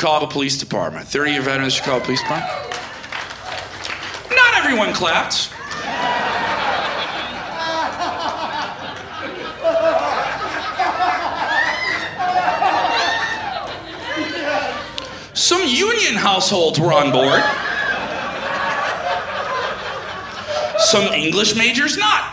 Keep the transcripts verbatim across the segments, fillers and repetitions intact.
Chicago Police Department. thirty-year veteran of the Chicago Police Department. Not everyone clapped. Some union households were on board. Some English majors not.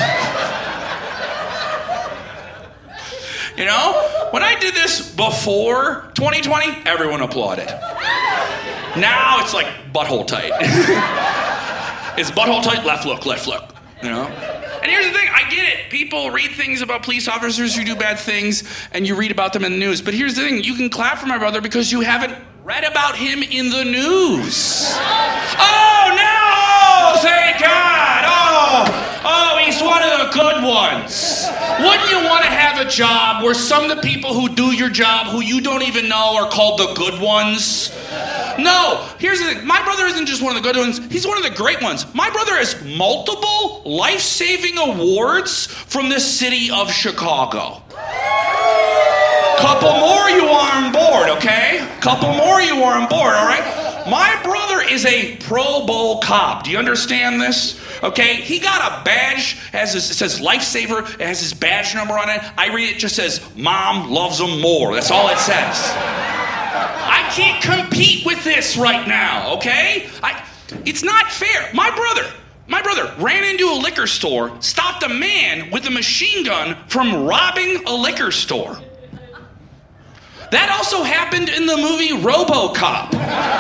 You know, when I did this before twenty twenty, everyone applauded. Now it's like butthole tight. It's butthole tight, left look, left look, you know? And here's the thing, I get it. People read things about police officers who do bad things, and you read about them in the news. But here's the thing, you can clap for my brother because you haven't read about him in the news. Oh, no! Thank God! Oh, oh, he's one of the good ones. Wouldn't you want to have a job where some of the people who do your job, who you don't even know, are called the good ones? No. Here's the thing. My brother isn't just one of the good ones. He's one of the great ones. My brother has multiple life-saving awards from the city of Chicago. Couple more, you are on board, okay? Couple more, you are on board, all right? My brother is a Pro Bowl cop. Do you understand this? Okay, he got a badge, has his, it says Lifesaver, it has his badge number on it. I read it, it just says, Mom loves him more. That's all it says. I can't compete with this right now, okay? I, it's not fair. My brother, my brother ran into a liquor store, stopped a man with a machine gun from robbing a liquor store. That also happened in the movie RoboCop.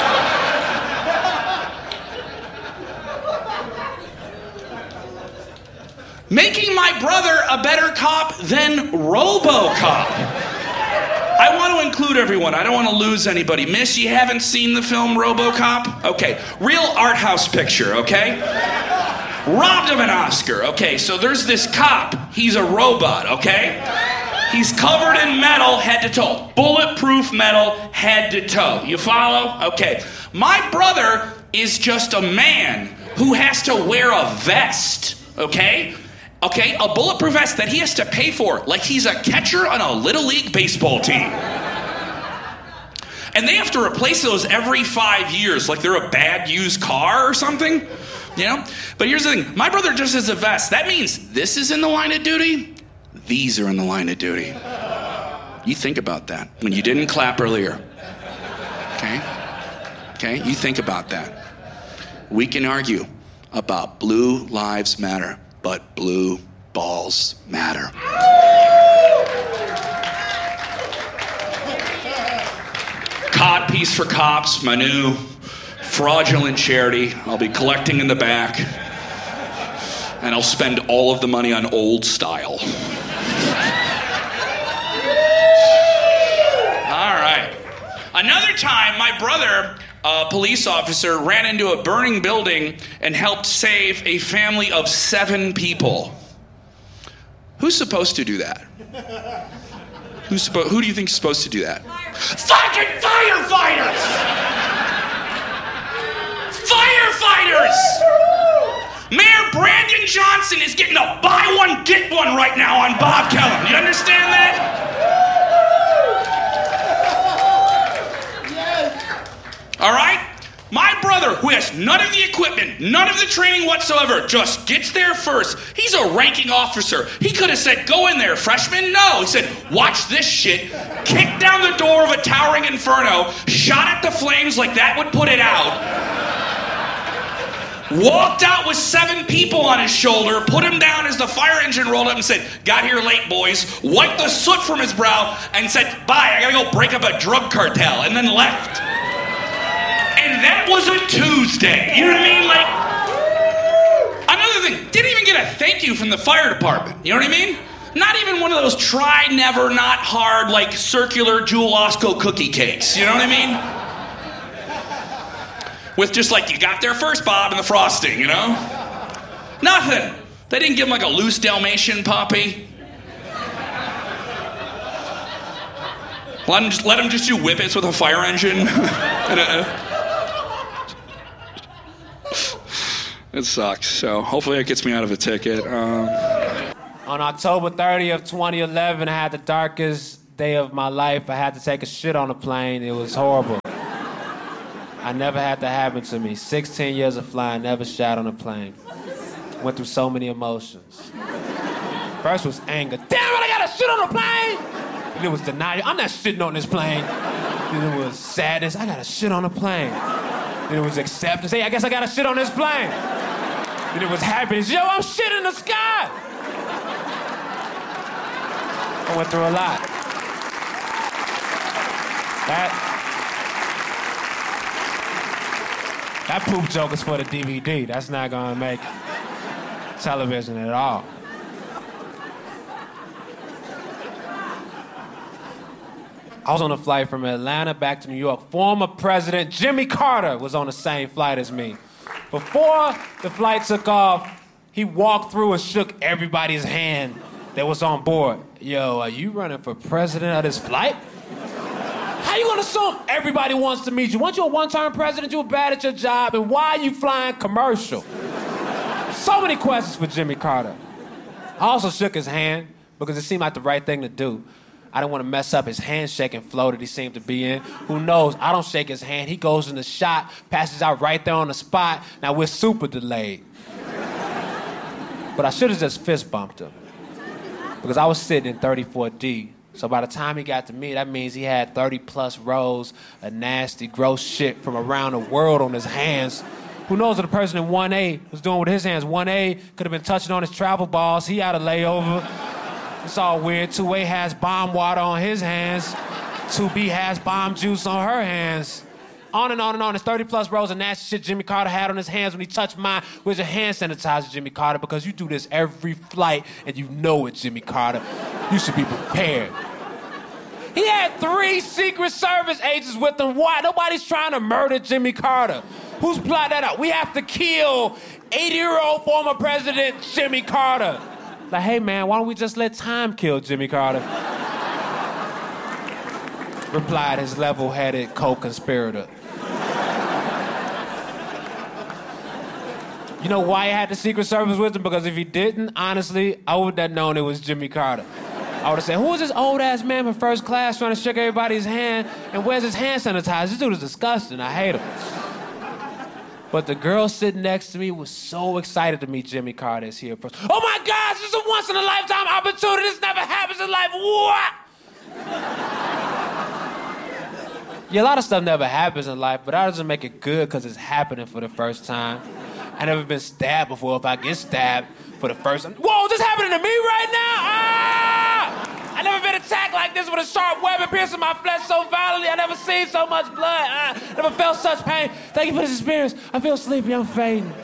Making my brother a better cop than RoboCop. I want to include everyone. I don't want to lose anybody. Miss, you haven't seen the film RoboCop? Okay. Real art house picture, okay? Robbed of an Oscar. Okay, so there's this cop. He's a robot, okay? He's covered in metal head to toe. Bulletproof metal head to toe. You follow? Okay. My brother is just a man who has to wear a vest, okay? Okay, a bulletproof vest that he has to pay for, like he's a catcher on a Little League baseball team. And they have to replace those every five years, like they're a bad used car or something, you know? But here's the thing, my brother just has a vest. That means this is in the line of duty, these are in the line of duty. You think about that when you didn't clap earlier, okay? Okay, you think about that. We can argue about Blue Lives Matter, but blue balls matter. Codpiece for Cops, my new fraudulent charity. I'll be collecting in the back, and I'll spend all of the money on Old Style. All right. Another time, my brother, a police officer, ran into a burning building and helped save a family of seven people. Who's supposed to do that? Who's suppo- who do you think is supposed to do that? Fucking firefighters! Firefighters! Mayor Brandon Johnson is getting a buy one, get one right now on Bob Kellam. You understand that? All right? My brother, who has none of the equipment, none of the training whatsoever, just gets there first. He's a ranking officer. He could have said, go in there, freshman. No, he said, watch this shit. Kicked down the door of a towering inferno, shot at the flames like that would put it out. Walked out with seven people on his shoulder, put him down as the fire engine rolled up and said, got here late, boys. Wiped the soot from his brow and said, bye, I gotta go break up a drug cartel, and then left. And that was a Tuesday. You know what I mean? Like, another thing, didn't even get a thank you from the fire department. You know what I mean? Not even one of those try, never, not hard, like circular Jewel Osco cookie cakes. You know what I mean? With just like, you got there first, Bob, and the frosting, you know? Nothing. They didn't give him like a loose Dalmatian puppy. Let him just, let him just do whippets with a fire engine. and a, It sucks. So hopefully it gets me out of a ticket. Um... On October thirtieth, twenty eleven, I had the darkest day of my life. I had to take a shit on a plane. It was horrible. I never had that happen to me. sixteen years of flying, never shat on a plane. Went through so many emotions. First was anger. Damn it, I gotta shit on a plane! Then it was denial. I'm not shitting on this plane. Then it was sadness. I gotta shit on a plane. Then it was acceptance. Hey, I guess I gotta shit on this plane. Then it was happiness. Yo, I'm shit in the sky! I went through a lot. That... That poop joke is for the D V D. That's not gonna make television at all. I was on a flight from Atlanta back to New York. Former President Jimmy Carter was on the same flight as me. Before the flight took off, he walked through and shook everybody's hand that was on board. Yo, are you running for president of this flight? How you gonna assume everybody wants to meet you? Once you're a one-term president, you're bad at your job, and why are you flying commercial? So many questions for Jimmy Carter. I also shook his hand because it seemed like the right thing to do. I didn't want to mess up his handshaking flow that he seemed to be in. Who knows? I don't shake his hand. He goes in the shot, passes out right there on the spot. Now we're super delayed. But I should have just fist bumped him because I was sitting in thirty-four D. So by the time he got to me, that means he had thirty plus rows of nasty, gross shit from around the world on his hands. Who knows what the person in one A was doing with his hands? one A could have been touching on his travel balls. He had a layover. It's all weird. two A has bomb water on his hands. two B has bomb juice on her hands. On and on and on. There's thirty plus rows of nasty shit Jimmy Carter had on his hands when he touched mine. Where's your hand sanitizer, Jimmy Carter? Because you do this every flight and you know it, Jimmy Carter. You should be prepared. He had three Secret Service agents with him. Why? Nobody's trying to murder Jimmy Carter. Who's plotting that out? We have to kill eighty-year-old former President Jimmy Carter. Like, hey, man, why don't we just let time kill Jimmy Carter? Replied his level-headed co-conspirator. You know why he had the Secret Service with him? Because if he didn't, honestly, I would have known it was Jimmy Carter. I would have said, who is this old-ass man from first class trying to shake everybody's hand, and where's his hand sanitizer? This dude is disgusting. I hate him. But the girl sitting next to me was so excited to meet Jimmy Carter as he approached. Oh, my gosh, this is a once-in-a-lifetime opportunity. This never happens in life. What? Yeah, a lot of stuff never happens in life, but that doesn't make it good because it's happening for the first time. I've never been stabbed before. If I get stabbed for the first time, whoa, is this happening to me right now? Ah! I never been attacked like this with a sharp weapon piercing my flesh so violently. I never seen so much blood. I never felt such pain. Thank you for this experience. I feel sleepy. I'm fading.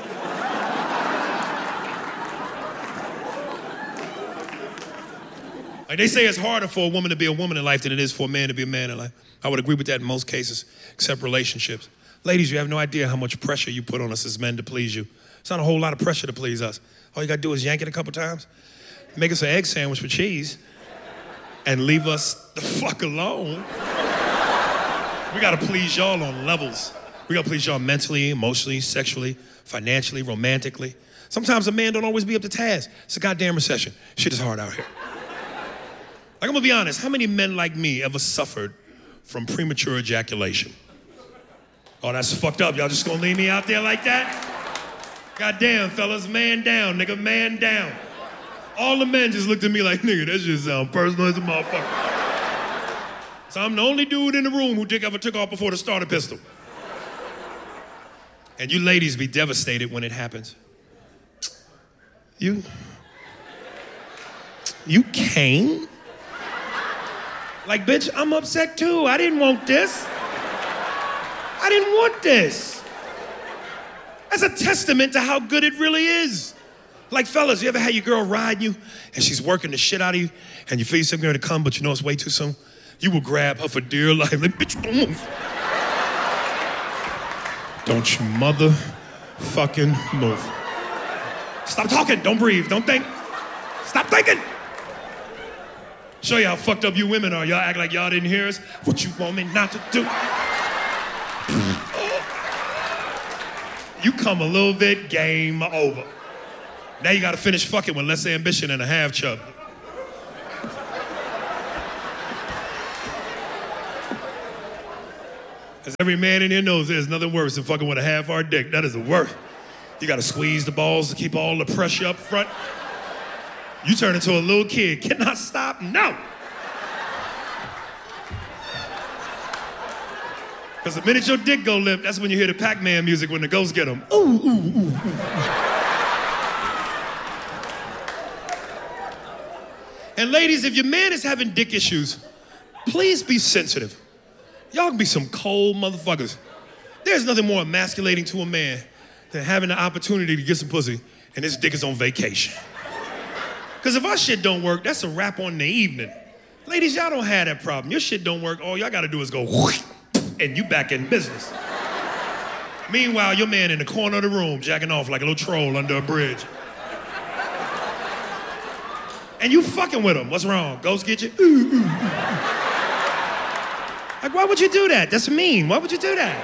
Like they say it's harder for a woman to be a woman in life than it is for a man to be a man in life. I would agree with that in most cases, except relationships. Ladies, you have no idea how much pressure you put on us as men to please you. It's not a whole lot of pressure to please us. All you gotta do is yank it a couple times, make us an egg sandwich with cheese, and leave us the fuck alone. We gotta please y'all on levels. We gotta please y'all mentally, emotionally, sexually, financially, romantically. Sometimes a man don't always be up to task. It's a goddamn recession. Shit is hard out here. Like, I'm gonna be honest, how many men like me ever suffered from premature ejaculation? Oh, that's fucked up. Y'all just gonna leave me out there like that? Goddamn, fellas, man down, nigga, man down. All the men just looked at me like, nigga, that shit sound personal as a motherfucker. So I'm the only dude in the room who dick ever took off before the starter pistol. And you ladies be devastated when it happens. You, you came? Like, bitch, I'm upset too. I didn't want this. I didn't want this. That's a testament to how good it really is. Like, fellas, you ever had your girl ride you and she's working the shit out of you and you feel yourself going to come, but you know it's way too soon? You will grab her for dear life. Like, bitch, don't move. Don't you motherfucking move. Stop talking. Don't breathe. Don't think. Stop thinking. Show you how fucked up you women are. Y'all act like y'all didn't hear us. What you want me not to do? You come a little bit, game over. Now you gotta finish fucking with less ambition and a half chub. Because every man in here knows there's nothing worse than fucking with a half-hard dick. That is the worst. You gotta squeeze the balls to keep all the pressure up front. You turn into a little kid. Can I stop? No. Because the minute your dick go limp, that's when you hear the Pac-Man music when the ghosts get them. Ooh, ooh, ooh, ooh. And ladies, if your man is having dick issues, please be sensitive. Y'all can be some cold motherfuckers. There's nothing more emasculating to a man than having the opportunity to get some pussy and his dick is on vacation. Because if our shit don't work, that's a wrap on the evening. Ladies, y'all don't have that problem. Your shit don't work, all y'all gotta do is go whoosh, and you back in business. Meanwhile, your man in the corner of the room jacking off like a little troll under a bridge. And you fucking with him. What's wrong? Ghost get you? Ooh, ooh, ooh. Like, why would you do that? That's mean. Why would you do that?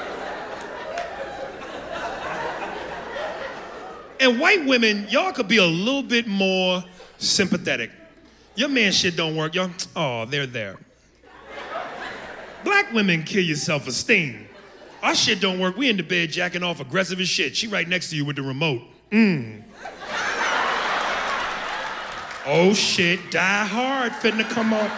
And white women, y'all could be a little bit more sympathetic. Your man shit don't work, y'all. Oh, they're there. Black women kill your self-esteem. Our shit don't work. We in the bed jacking off aggressive as shit. She right next to you with the remote. Mmm. Oh shit, Die Hard finna come on.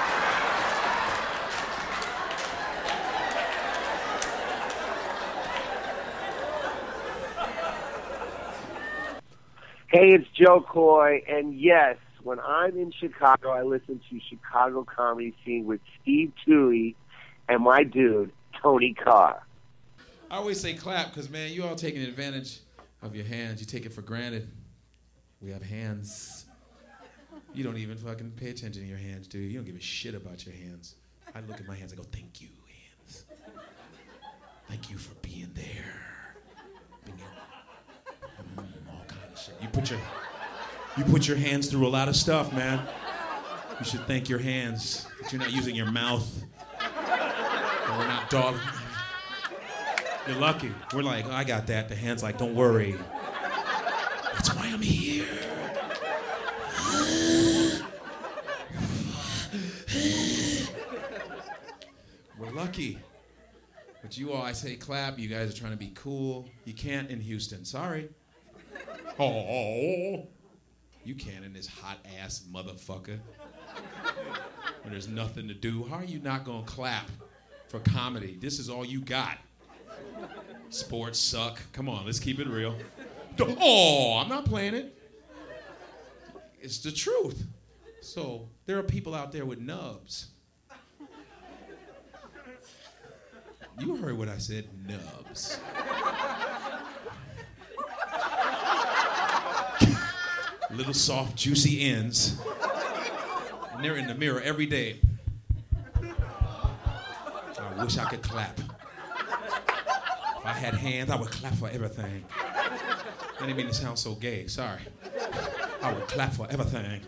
Hey, it's Joe Coy, and yes, when I'm in Chicago, I listen to Chicago Comedy Scene with Steve Toohey and my dude, Tony Carr. I always say clap because, man, you all taking advantage of your hands. You take it for granted. We have hands. You don't even fucking pay attention to your hands, do you? You don't give a shit about your hands. I look at my hands, I go, thank you, hands. Thank you for being there. Being mm, all kind of shit. You put your, you put your hands through a lot of stuff, man. You should thank your hands that you're not using your mouth. Or we're not dog. You're lucky. We're like, oh, I got that. The hand's like, don't worry. That's why I'm here. We're lucky. But you all, I say clap. You guys are trying to be cool. You can't in Houston. Sorry. Oh. You can in this hot-ass motherfucker. When there's nothing to do. How are you not going to clap for comedy? This is all you got. Sports suck. Come on, let's keep it real. Oh, I'm not playing it. It's the truth. So there are people out there with nubs. You heard what I said, nubs. Little soft, juicy ends. And they're in the mirror every day. I wish I could clap. If I had hands, I would clap for everything. I didn't mean to sound so gay, sorry. I would clap for everything.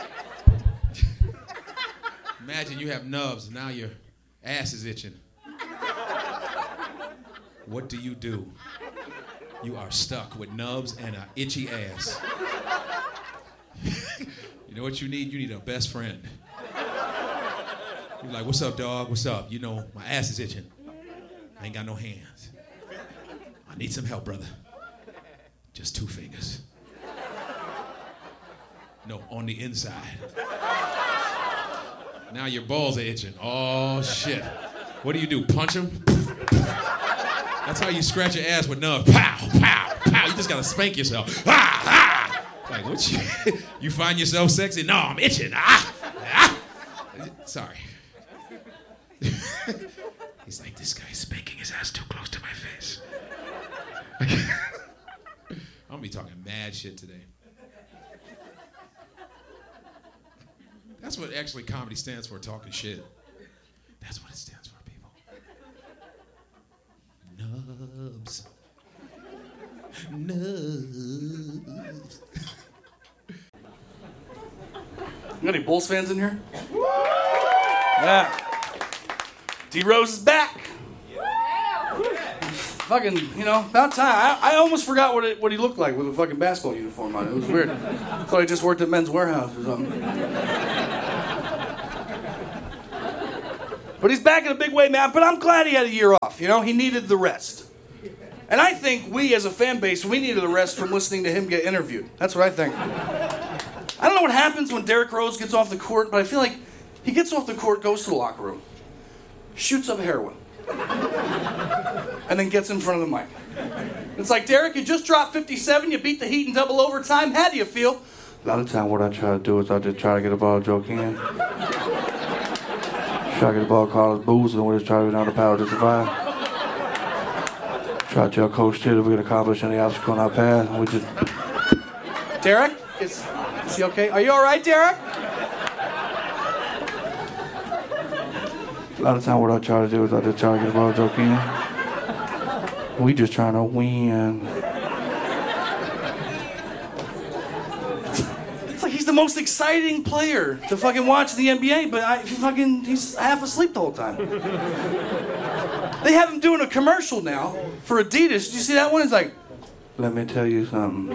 Imagine you have nubs, and now your ass is itching. What do you do? You are stuck with nubs and an itchy ass. You know what you need? You need a best friend. You're like, what's up, dog? What's up? You know, my ass is itching. I ain't got no hands. I need some help, brother. Just two fingers. No, on the inside. Now your balls are itching. Oh, shit. What do you do, punch them? That's how you scratch your ass with nubs. Pow, pow, pow. You just gotta spank yourself. Ah, ah. Like, what you, you find yourself sexy? No, I'm itching. Ah, ah. Sorry. He's like, this guy's spanking his ass too close to my face. I'm gonna be talking mad shit today. That's what actually comedy stands for, talking shit. That's what it stands for, people. Nubs. Nubs. You got any Bulls fans in here? Yeah. D-Rose is back. Fucking, you know, about time. I, I almost forgot what it, what he looked like with a fucking basketball uniform on. It was weird. I thought he just worked at Men's Warehouse or something. But he's back in a big way, man. But I'm glad he had a year off. You know, he needed the rest. And I think we, as a fan base, we needed a rest from listening to him get interviewed. That's what I think. I don't know what happens when Derrick Rose gets off the court, but I feel like he gets off the court, goes to the locker room, shoots up heroin, and then gets in front of the mic. It's like, Derrick, you just dropped fifty-seven, you beat the Heat in double overtime. How do you feel? A lot of time what I try to do is I just try to get the ball joke in. Try to get the ball called as booze, and we just try to get on the power to survive. Try to tell Coach T that we can accomplish any obstacle in our path, and we just... Derrick, is, is he okay? Are you all right, Derrick? A lot of time what I try to do is I just try to get the ball joke in. We just trying to win. It's like he's the most exciting player to fucking watch in the N B A, but I fucking he's half asleep the whole time. They have him doing a commercial now for Adidas. Did you see that one? It's like, let me tell you something.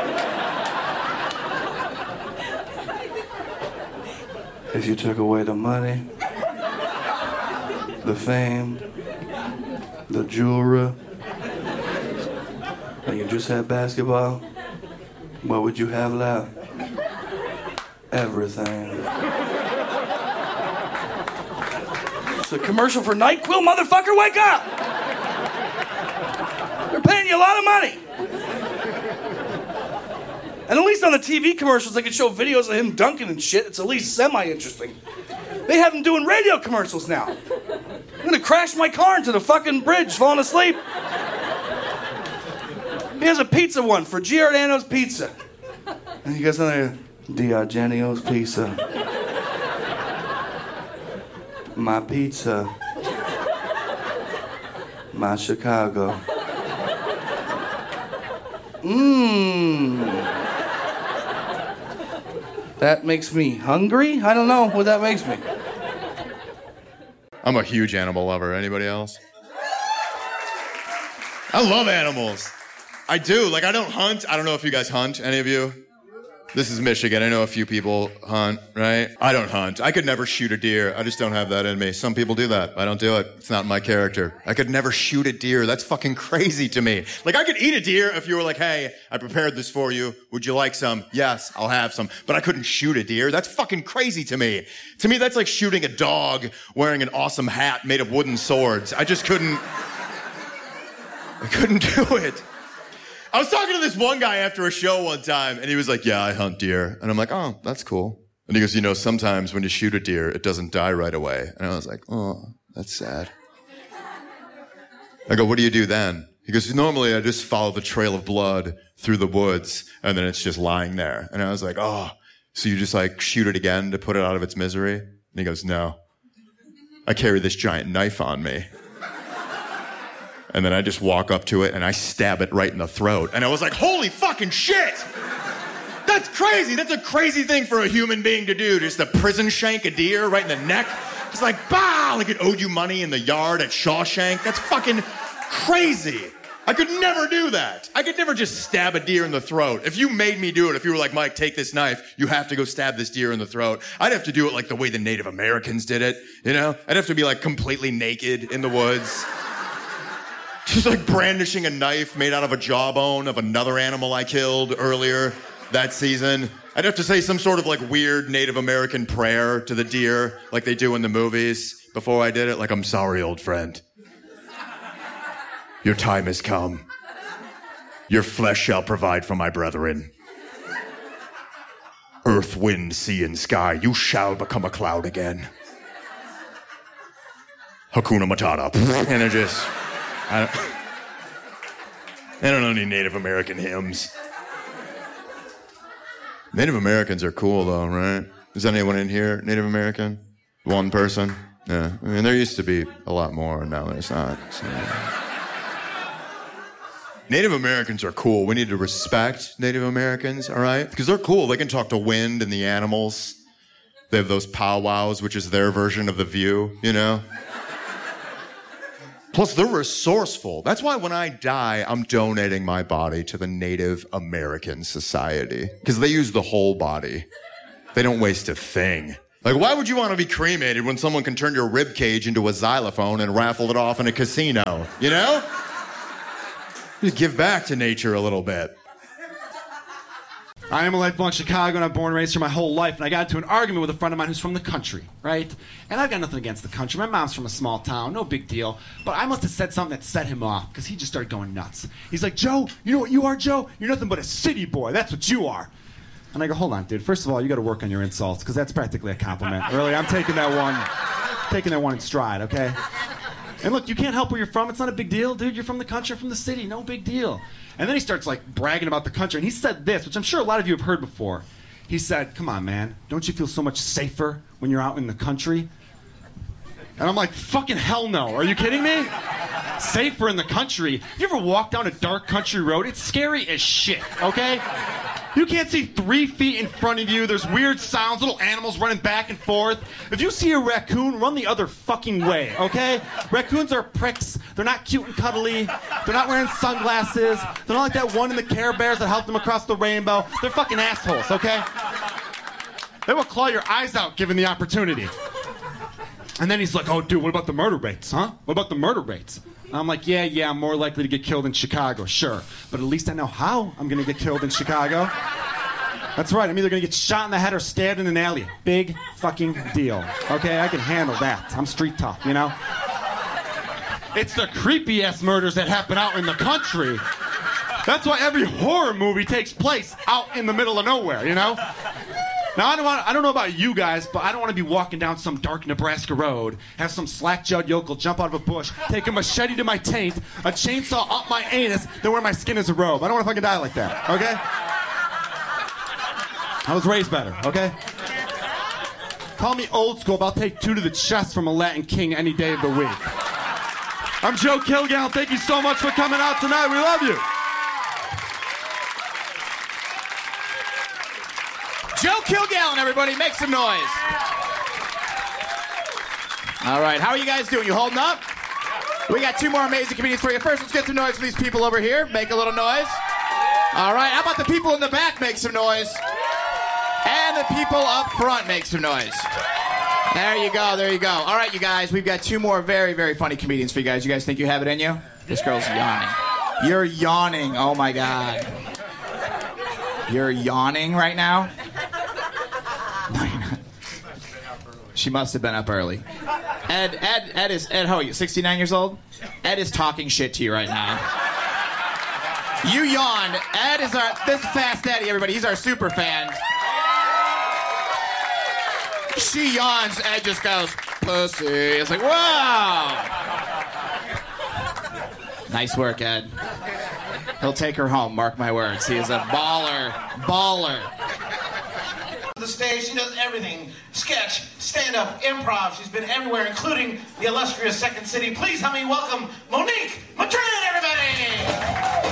If you took away the money, the fame, the jewelry, and you just had basketball, what would you have left? Everything. It's a commercial for NyQuil, motherfucker, wake up! They're paying you a lot of money. And at least on the T V commercials, they can show videos of him dunking and shit. It's at least semi-interesting. They have him doing radio commercials now. I'm gonna crash my car into the fucking bridge, falling asleep. He has a pizza one for Giordano's Pizza. And you got something Giordano's Pizza. My pizza. My Chicago. Mmm. That makes me hungry? I don't know what that makes me. I'm a huge animal lover. Anybody else? I love animals. I do. Like, I don't hunt. I don't know if you guys hunt. Any of you? This is Michigan. I know a few people hunt, right? I don't hunt. I could never shoot a deer. I just don't have that in me. Some people do that. I don't do it. It's not my character. I could never shoot a deer. That's fucking crazy to me. Like, I could eat a deer if you were like, hey, I prepared this for you. Would you like some? Yes, I'll have some. But I couldn't shoot a deer. That's fucking crazy to me. To me, that's like shooting a dog wearing an awesome hat made of wooden swords. I just couldn't... I couldn't do it. I was talking to this one guy after a show one time, and he was like, yeah, I hunt deer. And I'm like, oh, that's cool. And he goes, you know, sometimes when you shoot a deer, it doesn't die right away. And I was like, oh, that's sad. I go, what do you do then? He goes, normally I just follow the trail of blood through the woods, and then it's just lying there. And I was like, oh, so you just like shoot it again to put it out of its misery? And he goes, no. I carry this giant knife on me. And then I just walk up to it and I stab it right in the throat. And I was like, holy fucking shit! That's crazy. That's a crazy thing for a human being to do. Just a prison shank a deer right in the neck. It's like, bah! Like it owed you money in the yard at Shawshank. That's fucking crazy. I could never do that. I could never just stab a deer in the throat. If you made me do it, if you were like, Mike, take this knife, you have to go stab this deer in the throat, I'd have to do it like the way the Native Americans did it, you know? I'd have to be like completely naked in the woods. Just like brandishing a knife made out of a jawbone of another animal I killed earlier that season. I'd have to say some sort of like weird Native American prayer to the deer like they do in the movies before I did it. Like, I'm sorry, old friend. Your time has come. Your flesh shall provide for my brethren. Earth, wind, sea, and sky, you shall become a cloud again. Hakuna Matata. And it just... I don't, I don't know any Native American hymns. Native Americans are cool, though, right? Is anyone in here Native American? One person? Yeah. I mean, there used to be a lot more, and now there's not. So. Native Americans are cool. We need to respect Native Americans, all right? Because they're cool. They can talk to wind and the animals. They have those powwows, which is their version of The View, you know? Plus, they're resourceful. That's why when I die, I'm donating my body to the Native American Society. Because they use the whole body. They don't waste a thing. Like, why would you want to be cremated when someone can turn your rib cage into a xylophone and raffle it off in a casino? You know? You give back to nature a little bit. I am a lifelong Chicago, and I'm born and raised here my whole life, and I got into an argument with a friend of mine who's from the country, right? And I've got nothing against the country. My mom's from a small town, no big deal. But I must have said something that set him off, because he just started going nuts. He's like, Joe, you know what you are, Joe? You're nothing but a city boy. That's what you are. And I go, hold on, dude. First of all, you got to work on your insults, because that's practically a compliment. Really, I'm taking that one, taking that one in stride, okay? And look, you can't help where you're from. It's not a big deal, dude. You're from the country, from the city. No big deal. And then he starts, like, bragging about the country. And he said this, which I'm sure a lot of you have heard before. He said, come on, man. Don't you feel so much safer when you're out in the country? And I'm like, fucking hell no. Are you kidding me? Safer in the country? You ever walk down a dark country road? It's scary as shit, okay? You can't see three feet in front of you. There's weird sounds, little animals running back and forth. If you see a raccoon, run the other fucking way, okay? Raccoons are pricks. They're not cute and cuddly. They're not wearing sunglasses. They're not like that one in the Care Bears that helped them across the rainbow. They're fucking assholes, okay? They will claw your eyes out given the opportunity. And then he's like, oh, dude, what about the murder rates, huh? What about the murder rates? I'm like, yeah, yeah, I'm more likely to get killed in Chicago, sure. But at least I know how I'm going to get killed in Chicago. That's right, I'm either going to get shot in the head or stabbed in an alley. Big fucking deal. Okay, I can handle that. I'm street tough, you know? It's the creepy-ass murders that happen out in the country. That's why every horror movie takes place out in the middle of nowhere, you know? Now, I don't, want, I don't know about you guys, but I don't want to be walking down some dark Nebraska road, have some slack-jawed yokel jump out of a bush, take a machete to my taint, a chainsaw up my anus, then wear my skin as a robe. I don't want to fucking die like that, okay? I was raised better, okay? Call me old school, but I'll take two to the chest from a Latin king any day of the week. I'm Joe Kilgallen. Thank you so much for coming out tonight. We love you. Joe Kilgallen, everybody, make some noise. All right, how are you guys doing? You holding up? We got two more amazing comedians for you. First, let's get some noise for these people over here. Make a little noise. All right, how about the people in the back make some noise? And the people up front make some noise. There you go, there you go. All right, you guys, we've got two more very, very funny comedians for you guys. You guys think you have it in you? This girl's yawning. You're yawning, oh my God. You're yawning right now? No, you're not. She must have been up early. Ed, Ed, Ed is, Ed, how are you, sixty-nine years old? Ed is talking shit to you right now. You yawned. Ed is our, this is Fast Eddie, everybody. He's our super fan. She yawns, Ed just goes, pussy. It's like, wow. Nice work, Ed. He'll take her home, mark my words. He is a baller, baller. The stage, she does everything. Sketch, stand-up, improv. She's been everywhere, including the illustrious Second City. Please help me welcome Monique Madrid, everybody!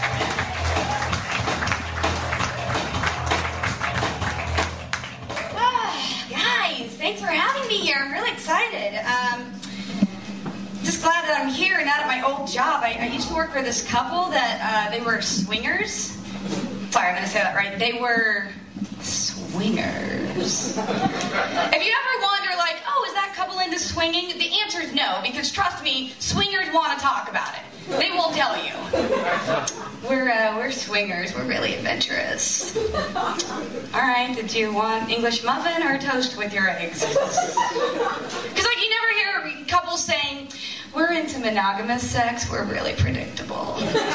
Thanks for having me here. I'm really excited. Um, just glad that I'm here and not at my old job. I, I used to work for this couple that uh, they were swingers. Sorry, I'm going to say that right. They were swingers. If you ever wonder, like, oh, is that couple into swinging? The answer is no, because trust me, swingers want to talk about it. They will tell you. We're uh, we're swingers. We're really adventurous. All right. Did you want English muffin or toast with your eggs? Because like you never hear couples saying, "We're into monogamous sex. We're really predictable."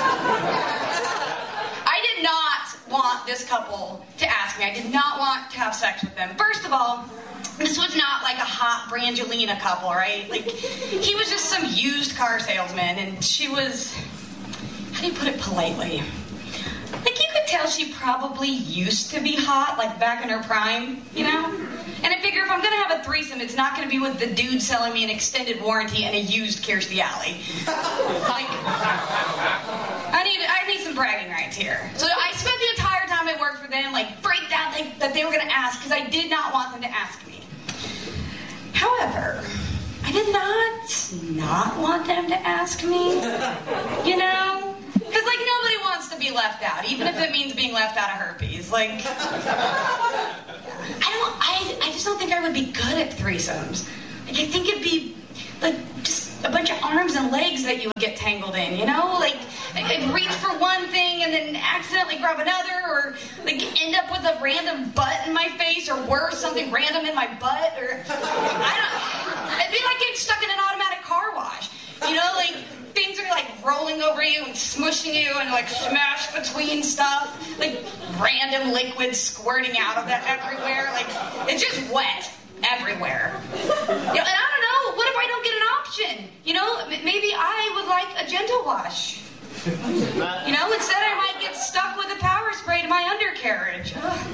I did not want this couple to ask me. I did not want to have sex with them. First of all, this was not like a hot Brangelina couple, right? Like, he was just some used car salesman, and she was, how do you put it politely? Like, you could tell she probably used to be hot, like back in her prime, you know? And I figure if I'm gonna have a threesome, it's not gonna be with the dude selling me an extended warranty and a used Kirstie Alley. Like, I need, I need some bragging rights here. So I spent the entire time I worked for them, like, freaked out like, that they were gonna ask, because I did not want them to ask me. However, I did not not want them to ask me, you know? Because, like, nobody wants to be left out, even if it means being left out of herpes. Like, I don't, I, I just don't think I would be good at threesomes. Like, I think it'd be, like, just a bunch of arms and legs that you would get tangled in, you know? Like, I'd reach for one thing and then accidentally grab another, or, like, end up with a random butt in my face, or worse, something random in my butt, or, I don't, it'd be like getting stuck in an automatic car wash. You know, like, things are, like, rolling over you and smushing you and, like, smashed between stuff. Like, random liquids squirting out of that everywhere. Like, it's just wet everywhere. You know, and I don't know, what if I don't get an option? You know, m- maybe I would like a gentle wash. You know, instead I might get stuck with a power spray to my undercarriage.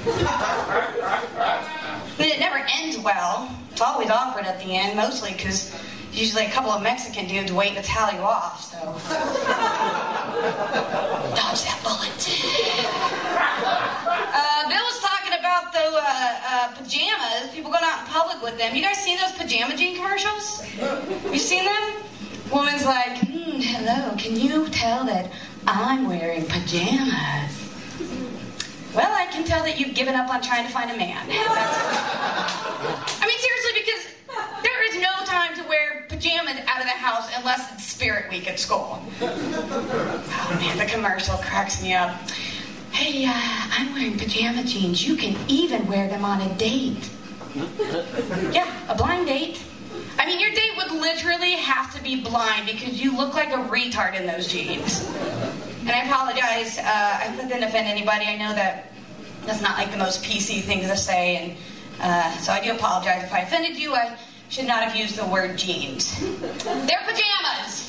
And it never ends well. It's always awkward at the end, mostly because usually a couple of Mexican dudes waiting to tally you off, so. Dodge that bullet. Uh, Bill was talking about the uh, uh, pajamas, people going out in public with them. You guys seen those pajama jean commercials? You seen them? Woman's like, hmm, hello, can you tell that I'm wearing pajamas? Well, I can tell that you've given up on trying to find a man. That's... I mean, seriously, because there is no time to wear pajamas out of the house unless it's Spirit Week at school. Oh, man, the commercial cracks me up. Hey, uh, I'm wearing pajama jeans. You can even wear them on a date. Yeah, a blind date. I mean, your date would literally have to be blind because you look like a retard in those jeans. And I apologize. Uh, I didn't offend anybody. I know that that's not like the most P C thing to say, and uh, so I do apologize if I offended you. I should not have used the word jeans. They're pajamas.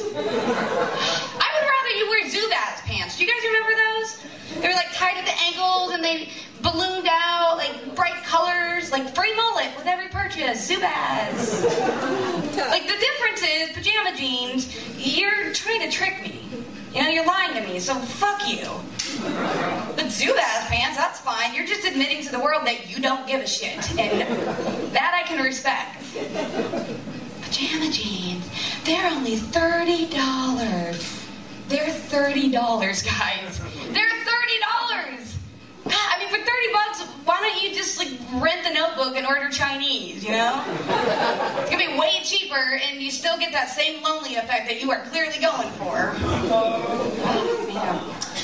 I would rather you wear Zubaz pants. Do you guys remember those? They were like tight at the ankles and they ballooned out, like bright colors, like free mullet with every purchase. Zubaz. Like the difference is pajama jeans, you're trying to trick me. You know, you're lying to me, so fuck you. But Zubaz pants, that's fine. You're just admitting to the world that you don't give a shit. And that I can respect. Pajama jeans, they're only thirty dollars. They're thirty dollars, guys. They're thirty dollars. I mean, for thirty bucks, why don't you just, like, rent the Notebook and order Chinese, you know? It's gonna be way cheaper, and you still get that same lonely effect that you are clearly going for. Yeah.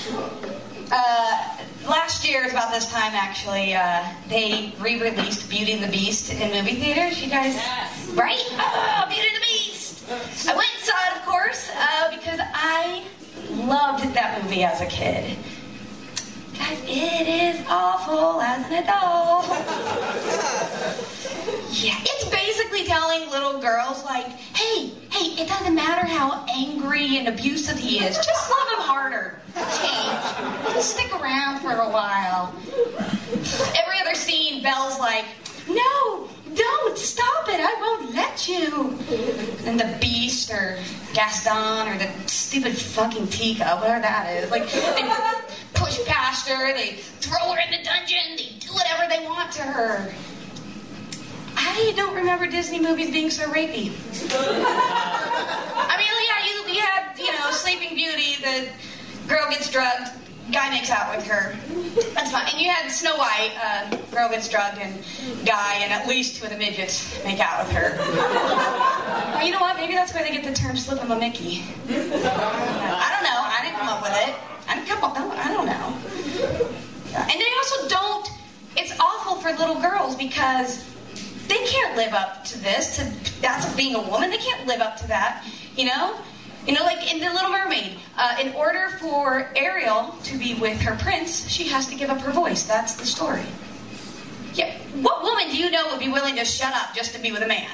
Uh, last year, is about this time, actually, uh, they re-released Beauty and the Beast in movie theaters. You guys, yes. Right? Oh, Beauty and the Beast! I went and saw it, of course, uh, because I loved that movie as a kid. Guys, it is awful as an adult. Yeah, it's basically telling little girls, like, hey, hey, it doesn't matter how angry and abusive he is. Just love him harder. Change. Just stick around for a while. Every other scene, Belle's like, no, don't, stop it, I won't let you. And the Beast, or Gaston, or the stupid fucking teacup, whatever that is, like, they push past her, they throw her in the dungeon, they do whatever they want to her. I don't remember Disney movies being so rapey. I mean, yeah, you, you had, you know, Sleeping Beauty, the girl gets drugged, guy makes out with her. That's fine. And you had Snow White, uh, girl gets drugged, and guy, and at least two of the midgets make out with her. Well, you know what? Maybe that's where they get the term slip of a Mickey. I don't know. I didn't come up with it. I didn't come up with it. I don't know. And they also don't, it's awful for little girls because they can't live up to this, to that's being a woman. They can't live up to that, you know? You know, like in The Little Mermaid, uh, in order for Ariel to be with her prince, she has to give up her voice. That's the story. Yeah, what woman do you know would be willing to shut up just to be with a man?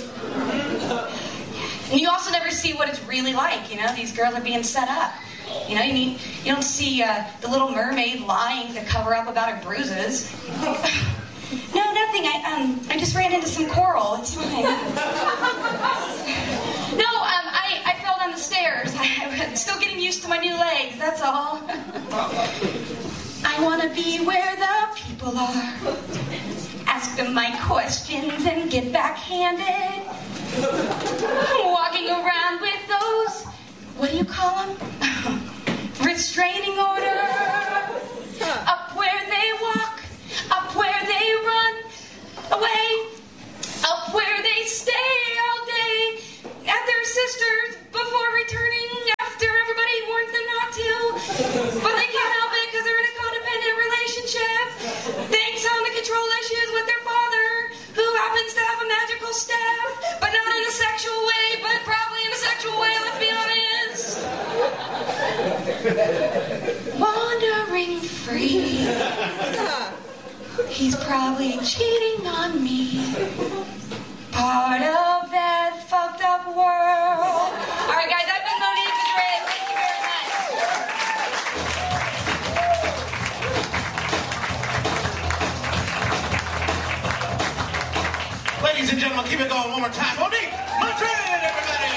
And you also never see what it's really like, you know? These girls are being set up. You know, you need, you don't see uh, the Little Mermaid lying to cover up about her bruises. No, nothing. I um, I just ran into some coral. It's fine. No, um, I, I fell down the stairs. I'm still getting used to my new legs. That's all. I want to be where the people are. Ask them my questions and get backhanded. Walking around with those, what do you call them? Restraining orders. free. He's probably cheating on me. Part of that fucked up world. All right, guys, I've been Monique Madrid. Thank you very much. Ladies and gentlemen, keep it going one more time. Monique Madrid, everybody.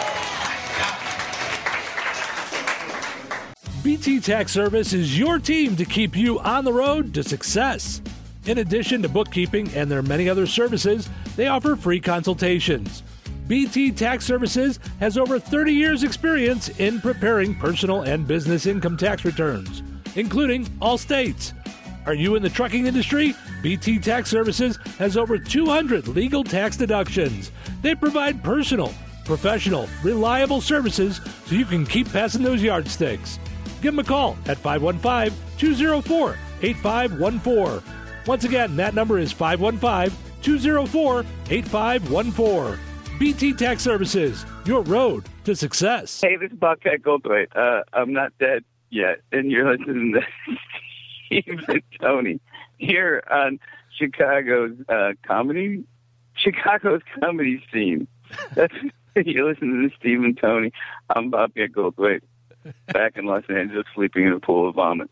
B T Tax Service is your team to keep you on the road to success. In addition to bookkeeping and their many other services, they offer free consultations. B T Tax Services has over thirty years experience in preparing personal and business income tax returns, including all states. Are you in the trucking industry? B T Tax Services has over two hundred legal tax deductions. They provide personal, professional, reliable services so you can keep passing those yardsticks. Give them a call at five one five, two oh four, eight five one four. Once again, that number is five one five, two oh four, eight five one four. B T Tax Services, your road to success. Hey, this is Bobcat Goldthwait. Uh, I'm not dead yet, and you're listening to Steve and Tony here on Chicago's uh, comedy, Chicago's comedy scene. That's you're listening to Steve and Tony. I'm Bobcat Goldthwait, back in Los Angeles, sleeping in a pool of vomit.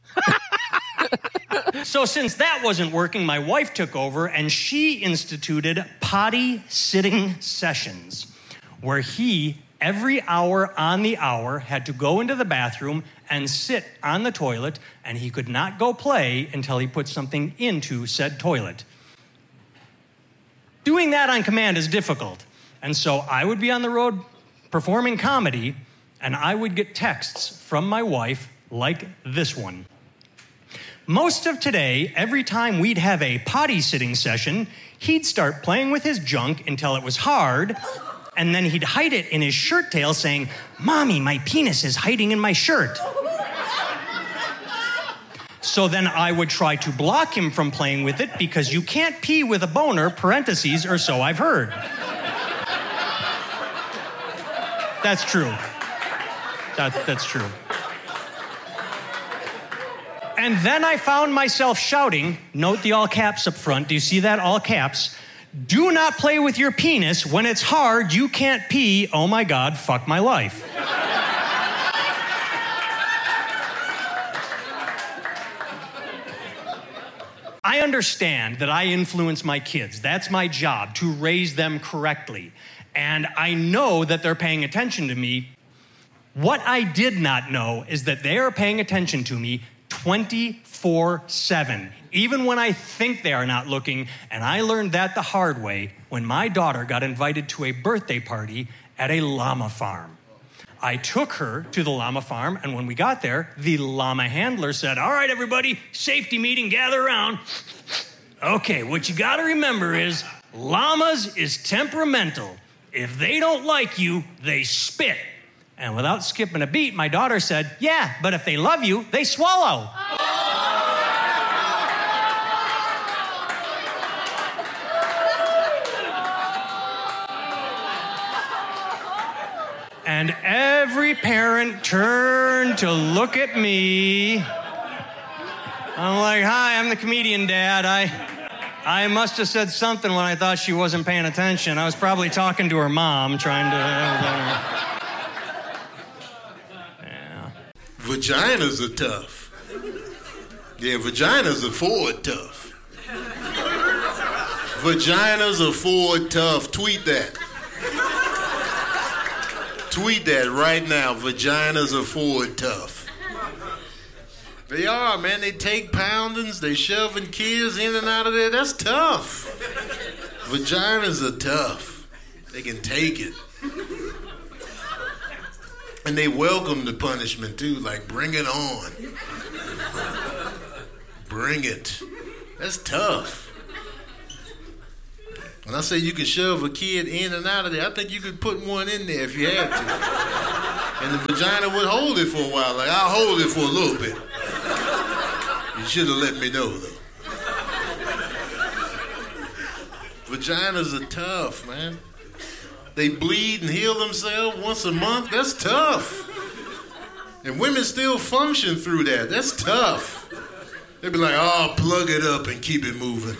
So since that wasn't working, my wife took over and she instituted potty sitting sessions, where he, every hour on the hour, had to go into the bathroom and sit on the toilet, and he could not go play until he put something into said toilet. Doing that on command is difficult, and so I would be on the road performing comedy, and I would get texts from my wife like this one. Most of today, every time we'd have a potty sitting session, he'd start playing with his junk until it was hard, and then he'd hide it in his shirt tail saying, "Mommy, my penis is hiding in my shirt." So then I would try to block him from playing with it because you can't pee with a boner, parentheses, or so I've heard. That's true. That, that's true. And then I found myself shouting, note the all caps up front. Do you see that? All caps. Do not play with your penis. When it's hard, you can't pee. Oh my God, fuck my life. I understand that I influence my kids. That's my job, to raise them correctly. And I know that they're paying attention to me. What I did not know is that they are paying attention to me twenty-four seven, even when I think they are not looking, and I learned that the hard way when my daughter got invited to a birthday party at a llama farm. I took her to the llama farm, and when we got there, the llama handler said, "All right, everybody, safety meeting, gather around. Okay, what you gotta remember is llamas is temperamental. If they don't like you, they spit." And without skipping a beat, my daughter said, "Yeah, but if they love you, they swallow." And every parent turned to look at me. I'm like, "Hi, I'm the comedian, Dad. I, I must have said something when I thought she wasn't paying attention. I was probably talking to her mom, trying to..." Vaginas are tough. Yeah, vaginas are Ford tough. Vaginas are Ford tough. Tweet that. Tweet that right now. Vaginas are Ford tough. They are, man. They take poundings. They shoving kids in and out of there. That's tough. Vaginas are tough. They can take it. And they welcome the punishment, too. Like, bring it on. Bring it. That's tough. When I say you can shove a kid in and out of there, I think you could put one in there if you had to. And the vagina would hold it for a while. Like, I'll hold it for a little bit. You should have let me know, though. Vaginas are tough, man. They bleed and heal themselves once a month. That's tough. And women still function through that. That's tough. They be like, oh, plug it up and keep it moving.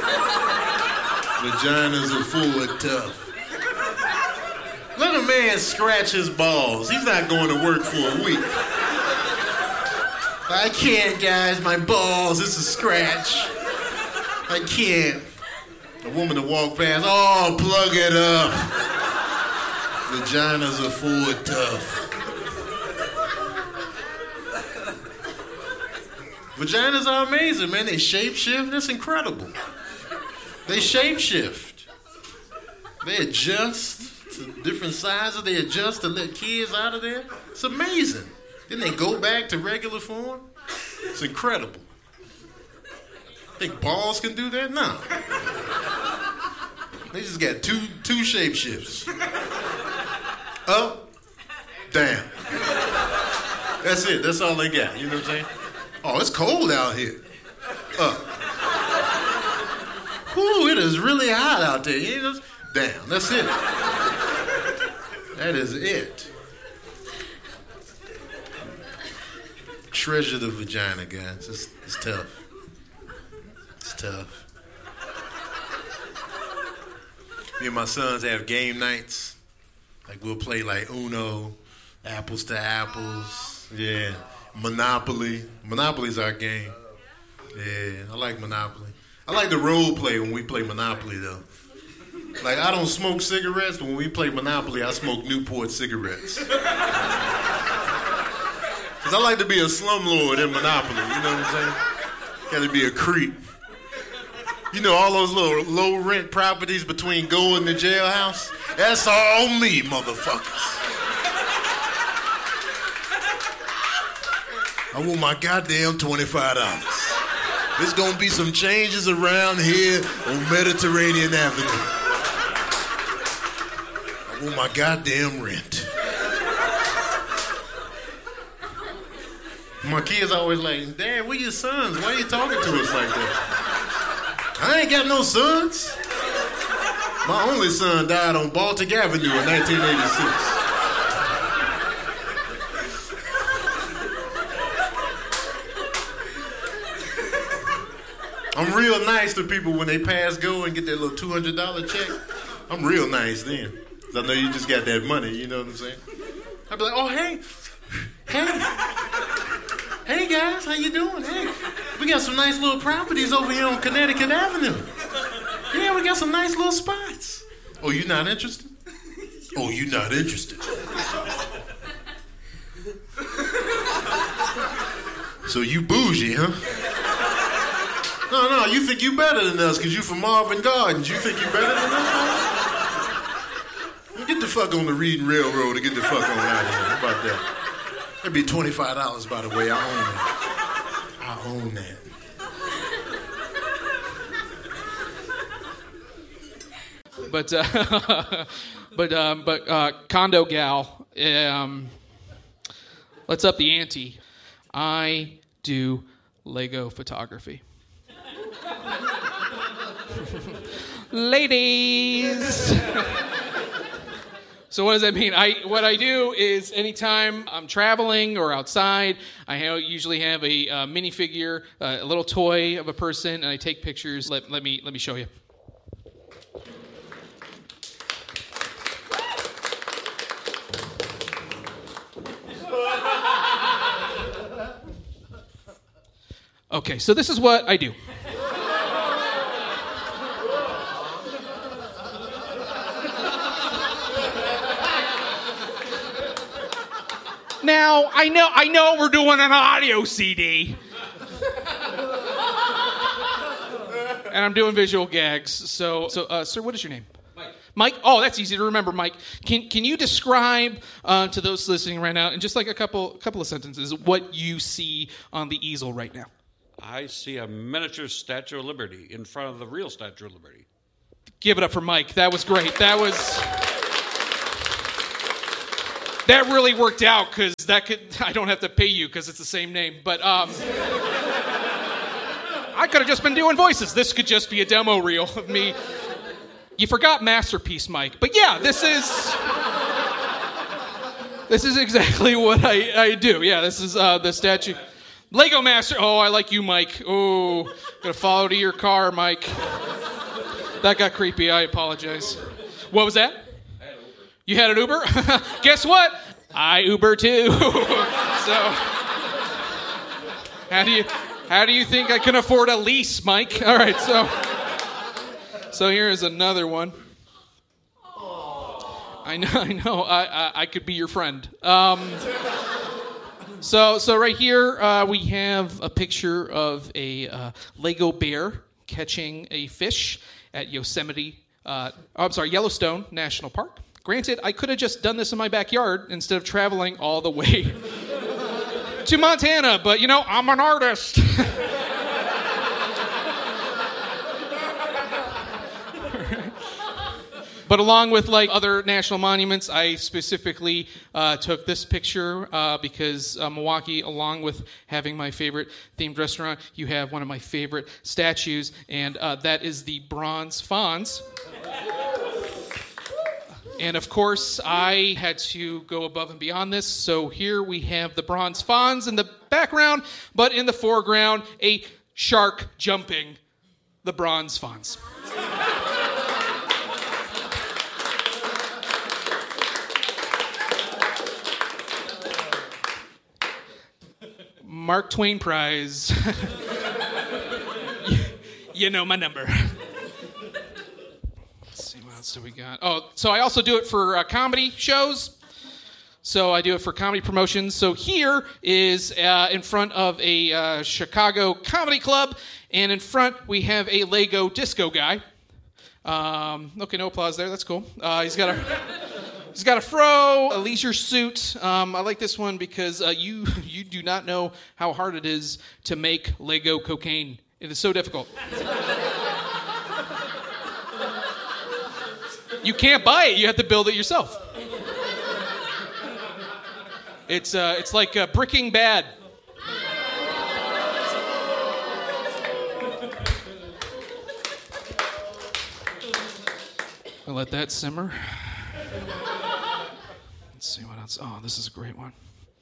Vaginas are full of tough. Let a man scratch his balls. He's not going to work for a week. I can't, guys. My balls. It's a scratch. I can't. A woman to walk past. Oh, plug it up. Vaginas are full of tough. Vaginas are amazing, man. They shape-shift. That's incredible. They shape-shift. They adjust to different sizes. They adjust to let kids out of there. It's amazing. Then they go back to regular form. It's incredible. Think balls can do that? No. They just got two two shape-shifts. Up, down. That's it. That's all they got. You know what I'm saying? Oh, it's cold out here. Up. Ooh, it is really hot out there. You know, down. That's it. That is it. Treasure the vagina, guys. It's, it's tough. It's tough. Me and my sons have game nights. Like we'll play like Uno, apples to apples. Yeah. Monopoly. Monopoly's our game. Yeah, I like Monopoly. I like the role play when we play Monopoly, though. Like, I don't smoke cigarettes, but when we play Monopoly, I smoke Newport cigarettes. Because I like to be a slumlord in Monopoly, you know what I'm saying? Got to be a creep. You know all those little low-rent properties between Goa and the jailhouse? That's all me, motherfuckers. I want my goddamn twenty-five dollars. There's gonna be some changes around here on Mediterranean Avenue. I want my goddamn rent. My kids always like, Dad, where your sons? Why are you talking to us like that? I ain't got no sons. My only son died on Baltic Avenue in nineteen eighty-six. I'm real nice to people when they pass go and get that little two hundred dollars check. I'm real nice then. Because I know you just got that money, you know what I'm saying? I'd be like, oh, hey, hey, hey guys, how you doing? Hey, we got some nice little properties over here on Connecticut Avenue. Yeah, we got some nice little spots. Oh, you not interested? Oh, you not interested? So you bougie, huh? No, no, you think you better than us because you from Marvin Gardens. You think you better than us? Get the fuck on the Reading Railroad and get the fuck on out of here. How about that? That'd be twenty-five dollars, by the way. I own that. I own that. But, uh, but, um, but uh, Condo Gal, um, let's up the ante. I do Lego photography. Ladies. So what does that mean? I what I do is anytime I'm traveling or outside, I ha- usually have a uh, minifigure, uh, a little toy of a person, and I take pictures. Let, let me let me show you. Okay, so this is what I do. Now, I know I know we're doing an audio C D. And I'm doing visual gags. So, so uh, sir, what is your name? Mike. Mike? Oh, that's easy to remember, Mike. Can can you describe uh, to those listening right now, in just like a couple couple of sentences, what you see on the easel right now? I see a miniature Statue of Liberty in front of the real Statue of Liberty. Give it up for Mike. That was great. That was... That really worked out, because that could... I don't have to pay you, because it's the same name. But, um... I could have just been doing voices. This could just be a demo reel of me. You forgot Masterpiece, Mike. But yeah, this is... This is exactly what I, I do. Yeah, this is uh, the statue. Lego Master. Oh, I like you, Mike. Oh, gonna follow to your car, Mike. That got creepy. I apologize. What was that? I had an Uber. You had an Uber? Guess what? I Uber too. So, how do you how do you think I can afford a lease, Mike? All right, so so here is another one. I know, I know. I, I, I could be your friend. Um, so, so right here uh, we have a picture of a uh, Lego bear catching a fish at Yosemite. Uh, oh, I'm sorry, Yellowstone National Park. Granted, I could have just done this in my backyard instead of traveling all the way to Montana, but you know, I'm an artist. But along with like other national monuments, I specifically uh, took this picture uh, because uh, Milwaukee, along with having my favorite themed restaurant, you have one of my favorite statues, and uh, that is the Bronze Fonz. And of course, I had to go above and beyond this, so here we have the Bronze Fonz in the background, but in the foreground, a shark jumping the Bronze Fonz. Mark Twain Prize. You know my number. Let's see, what else do we got? Oh, so I also do it for uh, comedy shows. So I do it for comedy promotions. So here is uh, in front of a uh, Chicago comedy club, and in front we have a Lego disco guy. Um, okay, no applause there. That's cool. Uh, he's got a... He's got a fro, a leisure suit. Um, I like this one because uh, you you do not know how hard it is to make Lego cocaine. It is so difficult. You can't buy it. You have to build it yourself. It's uh, it's like uh, Breaking Bad. I'll let that simmer. Let's see what else. Oh, this is a great one.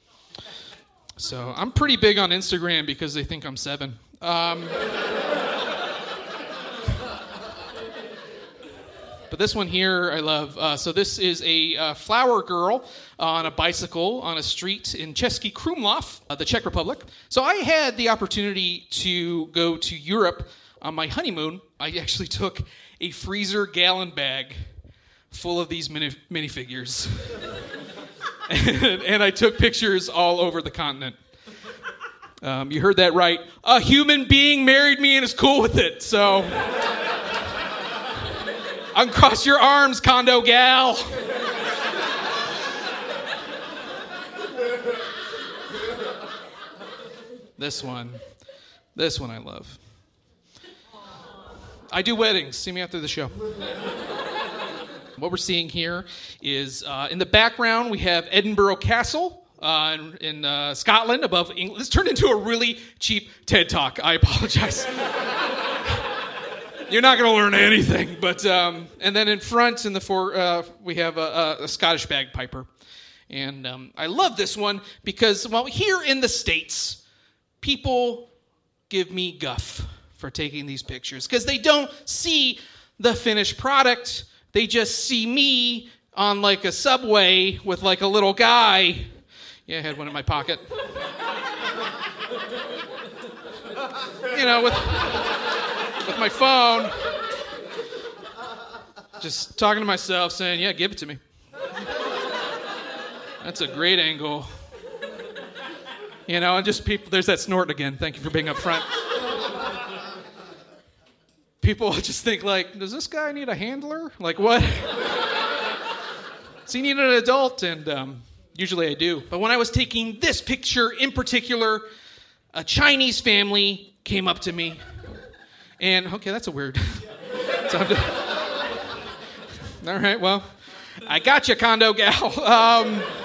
So I'm pretty big on Instagram because they think I'm seven. Um, but this one here I love. Uh, so this is a uh, flower girl on a bicycle on a street in Český Krumlov, uh, the Czech Republic. So I had the opportunity to go to Europe on my honeymoon. I actually took a freezer gallon bag full of these mini minifigures. and, and I took pictures all over the continent. Um, you heard that right. A human being married me and is cool with it, so... Uncross your arms, condo gal. This one. This one I love. I do weddings. See me after the show. What we're seeing here is uh, in the background we have Edinburgh Castle uh, in, in uh, Scotland above England. This turned into a really cheap TED Talk. I apologize. You're not going to learn anything. But um, and then in front in the fore, uh, we have a, a Scottish bagpiper. And um, I love this one because, well, here in the States, people give me guff for taking these pictures because they don't see the finished product. They just see me on like a subway with like a little guy. Yeah, I had one in my pocket. You know, with with my phone. Just talking to myself saying, yeah, give it to me. That's a great angle. You know, and just people, there's that snort again. Thank you for being up front. People just think like, does this guy need a handler? Like what? Does he need an adult? And um, usually I do. But when I was taking this picture in particular, a Chinese family came up to me. And, okay, that's a weird. Time to... All right, well, I got you, condo gal. Um,